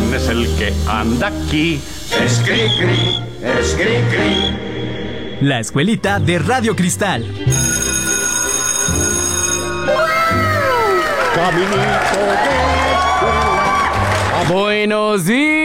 ¿Quién es el que anda aquí? Es Cricri, es Cricri. La escuelita de Radio Cristal. Caminito de escuela. Buenos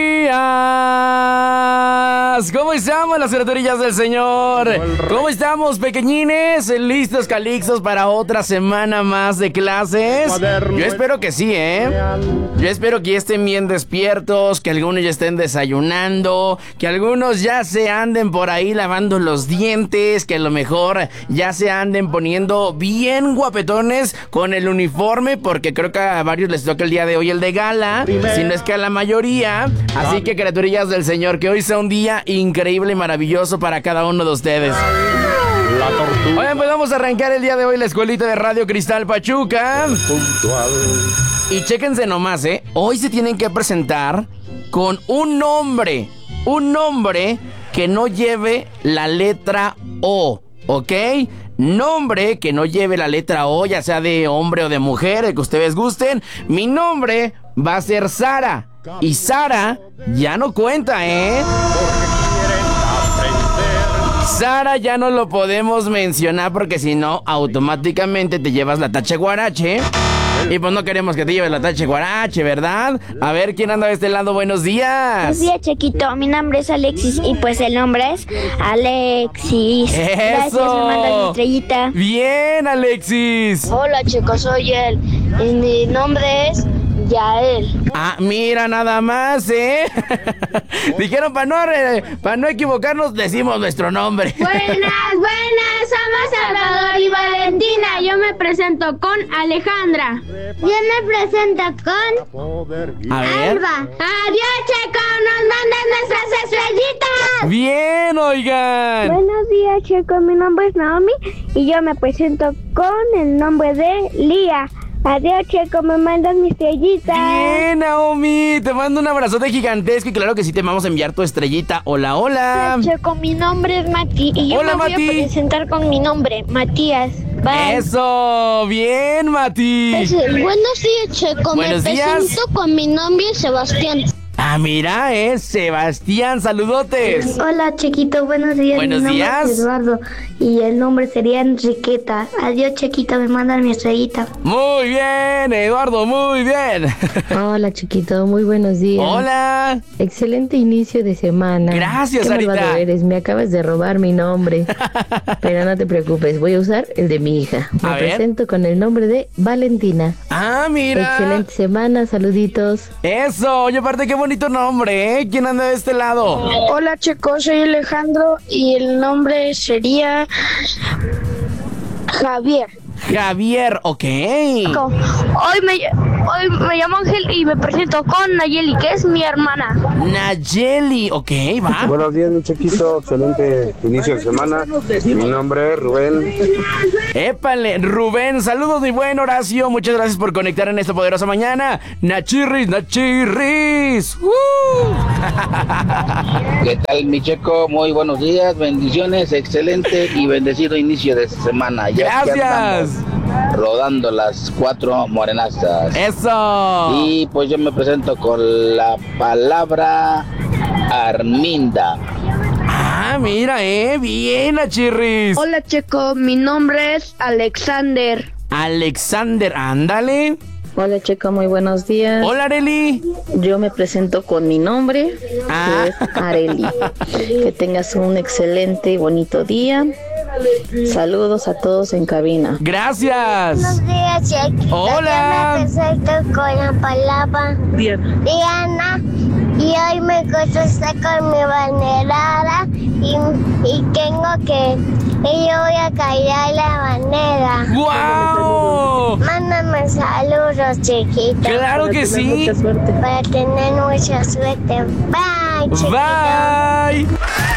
días. ¿Cómo estamos las criaturillas del Señor? ¿Cómo estamos, pequeñines? ¿Listos, calixtos, para otra semana más de clases? Yo espero que sí, ¿eh? Yo espero que ya estén bien despiertos, que algunos ya estén desayunando, que algunos ya se anden por ahí lavando los dientes, que a lo mejor ya se anden poniendo bien guapetones con el uniforme, porque creo que a varios les toca el día de hoy el de gala, si no es que a la mayoría. Así que, criaturillas del Señor, que hoy sea un día increíble y maravilloso para cada uno de ustedes. Oigan, pues vamos a arrancar el día de hoy la escuelita de Radio Cristal Pachuca. Y chéquense nomás, hoy se tienen que presentar con un nombre que no lleve la letra O, ¿ok? Nombre que no lleve la letra O, ya sea de hombre o de mujer, el que ustedes gusten. Mi nombre va a ser Sara. Y Sara ya no cuenta, Sara ya no lo podemos mencionar porque si no, automáticamente te llevas la tache guarache. Y pues no queremos que te lleves la tache guarache, ¿verdad? A ver, ¿quién anda de este lado? Buenos días. Buenos días, Chequito. Mi nombre es Alexis y pues el nombre es Alexis. ¡Eso! Gracias, me mandan mi estrellita. Bien, Alexis. Hola, chicos, soy él. Y mi nombre es Yael. Ah, mira nada más, Dijeron para no equivocarnos, decimos nuestro nombre. Buenas, somos Salvador y Valentina. Yo me presento con Alejandra. Yo me presento con A ver. Alba. Adiós, Checo, nos mandan nuestras estrellitas. Bien, oigan. Buenos días, Checo. Mi nombre es Naomi y yo me presento con el nombre de Lía. Adiós, Checo, me mandan mi estrellita. Bien, Naomi, te mando un abrazote gigantesco y claro que sí te vamos a enviar tu estrellita. Hola, hola. Hola, Checo, mi nombre es Mati y yo Hola, me voy Mati. a presentar con mi nombre, Matías. Bye. Eso, bien, Mati. Buenos días, Checo. Buenos me días. presento con mi nombre, Sebastián. Ah, mira, Sebastián, saludotes. Hola, Chequito, buenos días. Buenos mi nombre días. es Eduardo y el nombre sería Enriqueta. Adiós, Chequito, me mandan mi estrellita. Muy bien, Eduardo, muy bien. Hola, chiquito, muy buenos días. Hola. Excelente inicio de semana. Gracias, Qué Sarita. malvado eres, me acabas de robar mi nombre. Pero no te preocupes, voy a usar el de mi hija. Me A ver. presento con el nombre de Valentina. Ah, mira. Excelente semana, saluditos. Eso, oye, aparte qué bonito nombre, ¿Quién anda de este lado? Hola, Checo, soy Alejandro y el nombre sería Javier. Javier, ok. Hoy me llamo Ángel y me presento con Nayeli, que es mi hermana. Nayeli, ok, va. Buenos días, mi Chequito, excelente inicio de semana. Mi nombre es Rubén. Épale, Rubén, saludos mi buen Horacio, muchas gracias por conectar en esta poderosa mañana. Nachirris, Nachirris. ¿Qué tal, mi Checo? Muy buenos días, bendiciones, excelente y bendecido inicio de semana. Ya que Gracias. andamos rodando las 4 morenazas. Eso. Y pues yo me presento con la palabra Arminda. Ah, mira, bien, Nachirris. Hola, Checo, mi nombre es Alexander. Alexander, ándale. Hola, Checo, muy buenos días. Hola, Areli. Yo me presento con mi nombre, que es Areli. Que tengas un excelente y bonito día. Saludos a todos en cabina. Gracias. Buenos días, Checo. Hola. Yo me presento con la palabra Diana. Y hoy me gusta estar con mi banderada y tengo que... Y yo voy a caer la bandera. ¡Wow! Mándame saludos, chiquita. Claro que sí. Para tener mucha suerte. Bye, chiquito. Bye.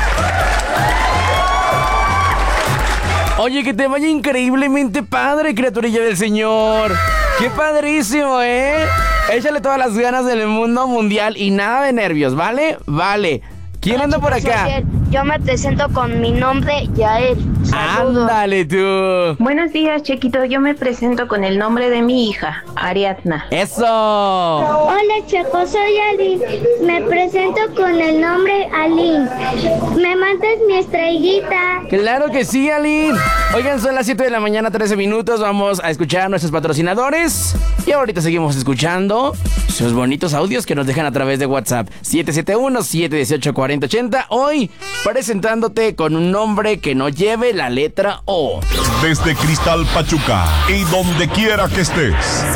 Oye, que te vaya increíblemente padre, criaturilla del Señor. ¡Qué padrísimo, Échale todas las ganas del mundo mundial y nada de nervios, ¿vale? Vale. ¿Quién anda por acá? Yo me presento con mi nombre, Yael. Saludos. Ándale tú. Buenos días, Chequito. Yo me presento con el nombre de mi hija, Ariadna. Eso. Hola, Hola, Checo, soy Aline. Me presento con el nombre Aline. ¿Me mandas mi estrellita? Claro que sí, Aline. Oigan, son las 7 de la mañana, 13 minutos. Vamos a escuchar a nuestros patrocinadores. Y ahorita seguimos escuchando sus bonitos audios que nos dejan a través de WhatsApp. 771-718-4080. Hoy presentándote con un nombre que no lleve la letra O. Desde Cristal Pachuca y donde quiera que estés.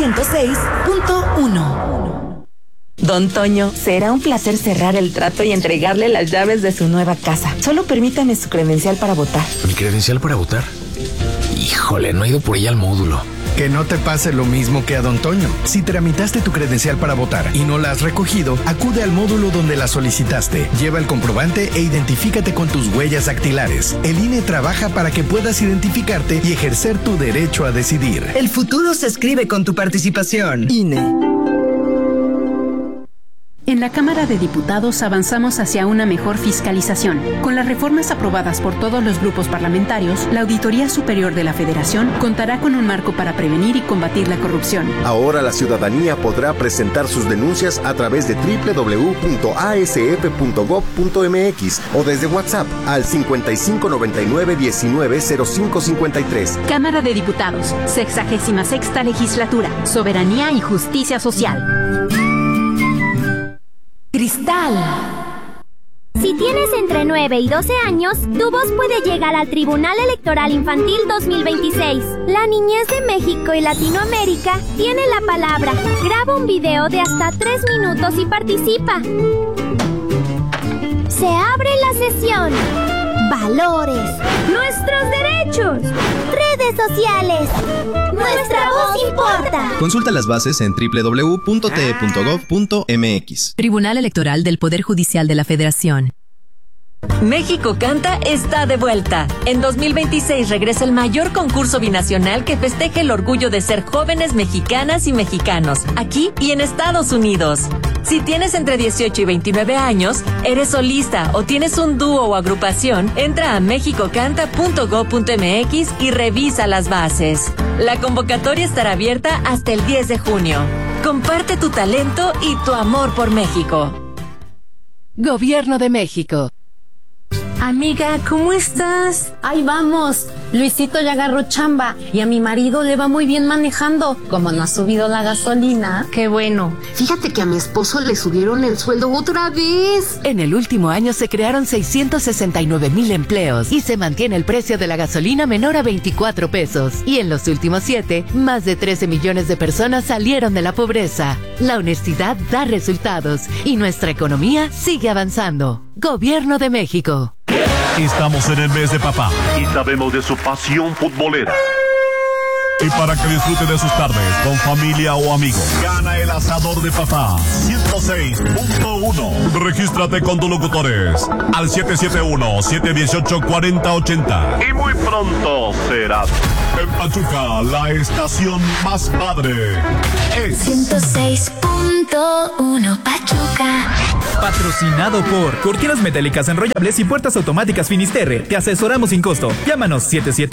106.1. Don Toño, será un placer cerrar el trato y entregarle las llaves de su nueva casa. Solo permítame su credencial para votar. ¿Mi credencial para votar? Híjole, no he ido por ella al módulo. Que no te pase lo mismo que a Don Toño. Si tramitaste tu credencial para votar y no la has recogido, acude al módulo donde la solicitaste. Lleva el comprobante e identifícate con tus huellas dactilares. El INE trabaja para que puedas identificarte y ejercer tu derecho a decidir. El futuro se escribe con tu participación. INE. En la Cámara de Diputados avanzamos hacia una mejor fiscalización. Con las reformas aprobadas por todos los grupos parlamentarios, la Auditoría Superior de la Federación contará con un marco para prevenir y combatir la corrupción. Ahora la ciudadanía podrá presentar sus denuncias a través de www.asf.gov.mx o desde WhatsApp al 5599-190553. Cámara de Diputados, 66ª Legislatura, Soberanía y Justicia Social. Cristal. Si tienes entre 9 y 12 años, tu voz puede llegar al Tribunal Electoral Infantil 2026. La niñez de México y Latinoamérica tiene la palabra. Graba un video de hasta 3 minutos y participa. Se abre la sesión. Valores. Nuestros derechos. Redes sociales. Nuestra voz importa. Consulta las bases en www.te.gov.mx. Tribunal Electoral del Poder Judicial de la Federación. México Canta está de vuelta. En 2026 regresa el mayor concurso binacional que festeja el orgullo de ser jóvenes mexicanas y mexicanos, aquí y en Estados Unidos. Si tienes entre 18 y 29 años, eres solista o tienes un dúo o agrupación, entra a mexicocanta.gov.mx y revisa las bases. La convocatoria estará abierta hasta el 10 de junio. Comparte tu talento y tu amor por México. Gobierno de México. Amiga, ¿cómo estás? Ahí vamos. Luisito ya agarró chamba y a mi marido le va muy bien manejando. Como no ha subido la gasolina. Qué bueno. Fíjate que a mi esposo le subieron el sueldo otra vez. En el último año se crearon 669,000 empleos y se mantiene el precio de la gasolina menor a 24 pesos. Y en los últimos 7, más de 13 millones de personas salieron de la pobreza. La honestidad da resultados y nuestra economía sigue avanzando. Gobierno de México. Estamos en el mes de papá y sabemos de su pasión futbolera. Y para que disfrute de sus tardes con familia o amigos, gana el asador de papá 106.1. Regístrate con tus locutores al 771-718-4080. Y muy pronto serás. En Pachuca, la estación más padre es 106.1 Pachuca. Patrocinado por Cortinas Metálicas Enrollables y Puertas Automáticas Finisterre. Te asesoramos sin costo. Llámanos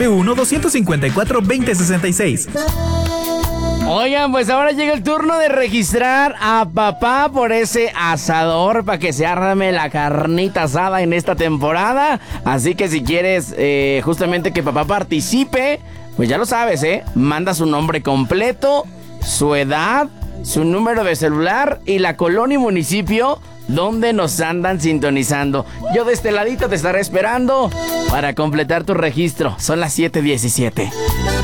771-254-2066. Oigan, pues ahora llega el turno de registrar a papá por ese asador para que se arme la carnita asada en esta temporada. Así que si quieres justamente que papá participe, pues ya lo sabes, manda su nombre completo, su edad, su número de celular y la colonia y municipio donde nos andan sintonizando. Yo de este ladito te estaré esperando para completar tu registro. Son las 7:17.